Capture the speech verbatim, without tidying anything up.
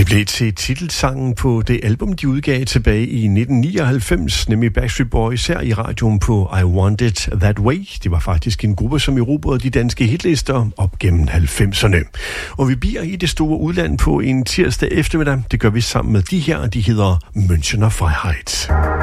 Det blev til titelsangen på det album, de udgav tilbage i nitten nioghalvfems, nemlig Backstreet Boys her i radioen på I Want It That Way. Det var faktisk en gruppe, som erobrede de danske hitlister op gennem halvfemserne. Og vi bliver i det store udland på en tirsdag eftermiddag. Det gør vi sammen med de her, de hedder Münchener Freiheit.